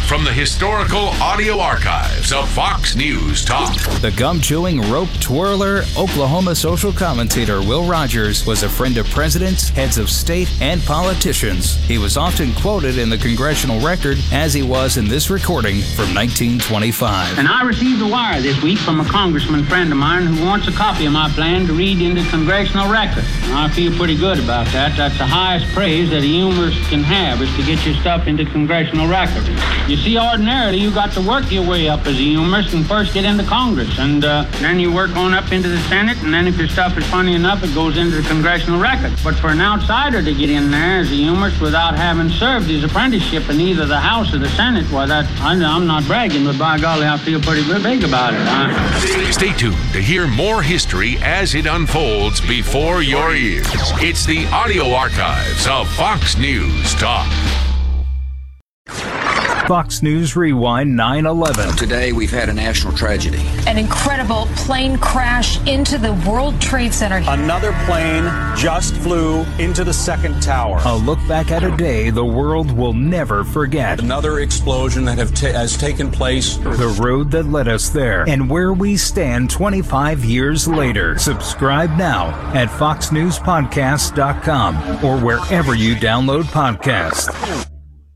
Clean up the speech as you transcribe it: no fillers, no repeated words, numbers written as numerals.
from the historical audio archives of Fox News Talk. The gum-chewing, rope-twirler, Oklahoma social commentator Will Rogers was a friend of presidents, heads of state, and politicians. He was often quoted in the Congressional Record, as he was in this recording from 1925. And I received a wire this week from a congressman friend of mine who wants a copy of my plan to read into Congressional Record. And I feel pretty good about that. That's the highest praise that a humorist can have, is to get your stuff into Congressional Record. You see, ordinarily, you got to work your way up as a humorist and first get into Congress. And then you work on up into the Senate, and then if your stuff is funny enough, it goes into the Congressional Record. But for an outsider to get in there as a humorist without having served his apprenticeship in either the House or the Senate, well, I'm not bragging, but by golly, I feel pretty big about it. Stay tuned to hear more history as it unfolds before your ears. It's the audio archives of Fox News Talk. Fox News Rewind 9/11. Today we've had a national tragedy. An incredible plane crash into the World Trade Center. Another plane just flew into the second tower. A look back at a day the world will never forget. Another explosion that has taken place. The road that led us there, and where we stand 25 years later. Subscribe now at foxnewspodcast.com or wherever you download podcasts.